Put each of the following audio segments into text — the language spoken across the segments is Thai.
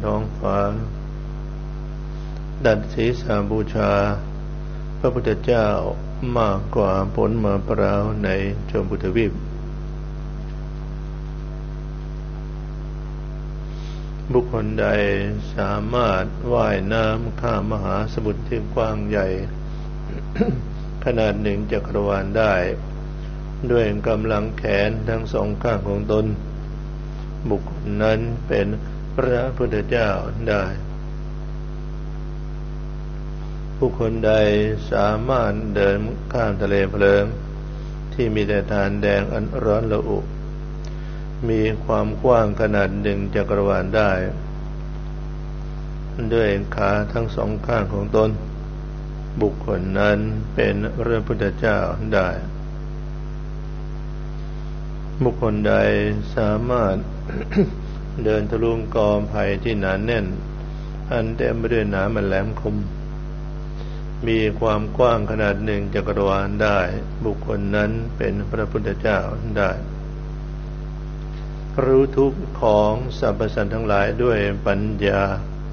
ท้องฟ้าดัดศีรษะบูชาพระพุทธเจ้ามากกว่าผลมะพร้าวในชมพูทวีปบุคคลใดสามารถว่ายน้ำข้ามมหาสมุทรที่กว้างใหญ่ ขนาดหนึ่งจักรวาลได้ด้วยกำลังแขนทั้งสองข้างของตนบุคคลนั้นเป็นพระพุทธเจ้าได้บุคคลใดสามารถเดินข้ามทะเลเพลิงที่มีแต่ถ่านแดงอันร้อนระอุมีความกว้างขนาดหนึ่งจักรวาลได้ด้วยขาทั้งสองข้างของตนบุคคลนั้นเป็นพระพุทธเจ้าได้บุคคลใดสามารถ เดินทะลุกอไผ่ที่หนาแน่นอันเต็มไปด้วยหนามแหลมคมมีความกว้างขนาดหนึ่งจักรวาลได้บุคคลนั้นเป็นพระพุทธเจ้าได้รู้ทุกข์ของสรรพสัตว์ทั้งหลายด้วยปัญญา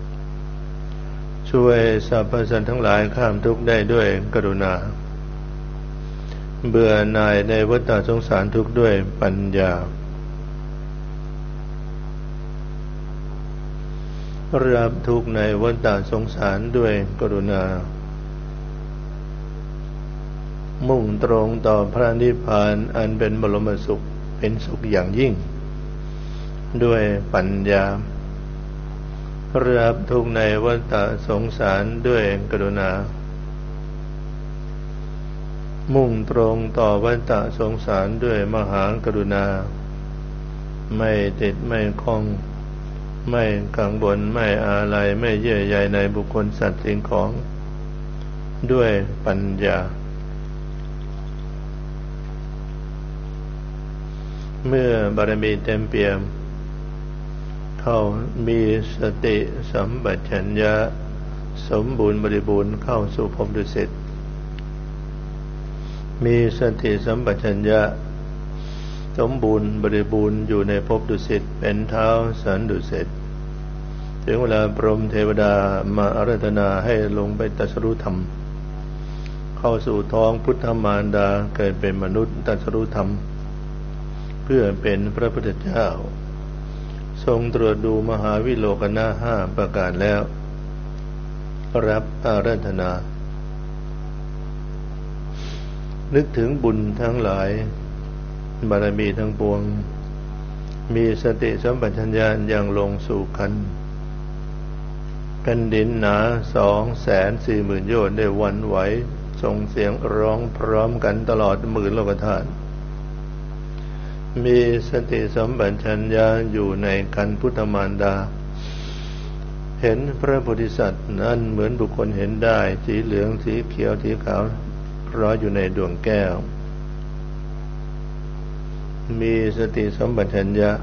ช่วยสรรพสัตว์ทั้งหลายข้ามทุกข์ได้ด้วยกรุณาเบื่อหน่ายในวัฏสงสารทุกข์ด้วยปัญญารับทุกข์ในวัฏสงสารด้วยกรุณามุ่งตรงต่อพระนิพพานอันเป็นบรมสุขเป็นสุขอย่างยิ่งด้วยปัญญารับทุกข์ในวัฏสงสารด้วยกรุณามุ่งตรงต่อวัฏสงสารด้วยมหากรุณาไม่ติดไม่คล้องไม่กังวลไม่อาลัยไม่เยื่อใยในบุคคลสัตว์สิ่งของด้วยปัญญาเมื่อบารมีเต็มเปี่ยมเขามีสติสัมปชัญญะสมบูรณ์บริบูรณ์เข้าสู่ภพดุสิตมีสติสัมปชัญญะสมบูรณ์บริบูรณ์อยู่ในภพดุสิตเป็นเท้าสันดุสิตถึงเวลาพรหมเทวดามาอาราธนาให้ลงไปตรัสรู้ธรรมเข้าสู่ท้องพุทธมารดาเกิดเป็นมนุษย์ตรัสรู้ธรรมเพื่อเป็นพระพุทธเจ้าทรงตรวจดูมหาวิโลกนาห้าประการแล้วรับอาราธนานึกถึงบุญทั้งหลายบารมีทั้งปวงมีสติสัมปชัญญะอย่างลงสู่คันแผ่นดินหนา240,000 โยชน์ได้หวั่นไหวส่งเสียงร้องพร้อมกันตลอดหมื่นโลกธาตุมีสติสัมปชัญญะอยู่ในคันพุทธมารดาเห็นพระโพธิสัตว์นั้นเหมือนบุคคลเห็นได้สีเหลืองสีเขียวสีขาวร้อยอยู่ในดวงแก้วมีสติสัมปชัญญะ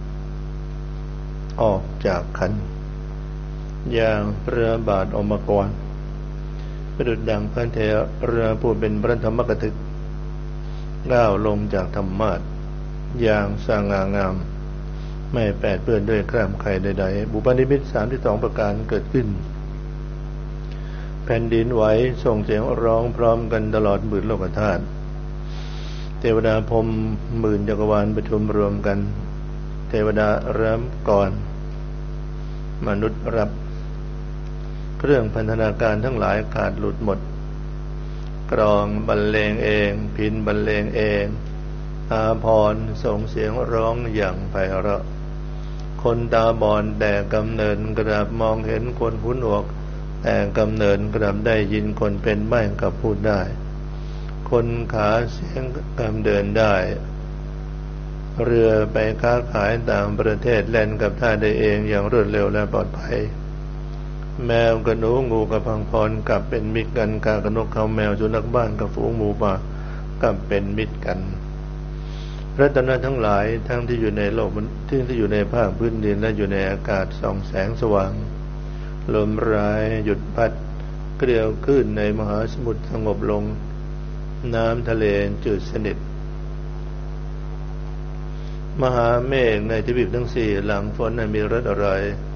ออกจากขันธ์อย่างพระบาทอมกรประดุจดังพระเถระผู้เป็นพระธรรมกถึกก้าวลงจากธรรมาสน์อย่างสง่างามไม่แปดเปื้อนด้วยคราบใครใดๆบุพนิมิต32ประการเกิดขึ้นแผ่นดินไหวส่งเสียงร้องพร้อมกันตลอดหมื่นโลกธาตุเทวดาพรหมหมื่นจักรวาลประชุมรวมกันเทวดารับก่อนมนุษย์รับเครื่องพันธนาการทั้งหลายขาดหลุดหมดกลองบรรเลงเองพิณบรรเลงเองอาภรณ์ส่งเสียงร้องอย่างไพเราะคนตาบอดแต่กำเนิดกราบมองเห็นคนหูหนวกแต่กำเนิดกราบได้ยินคนเป็นใบ้กับพูดได้คนขาเสียงกำเดินได้เรือไปค้าขายต่างประเทศแล่นกับท่าได้เองอย่างรวดเร็วและปลอดภัยแมวกับหนูงูกับพังพรกลับเป็นมิตรกันกากับนกเขาแมวสุนัขบ้านกับฝูงหมูป่ากลับเป็นมิตรกันรัตนะทั้งหลายทั้งที่อยู่ในโลกที่อยู่ในภาคพื้นดินและอยู่ในอากาศส่องแสงสว่างลมร้ายหยุดพัดเกลียวคลื่นในมหาสมุทรสงบลงน้ำทะเลจืดสนิทมหาเมฆในทวีปทั้ง4หลังฝนมีรสอร่อย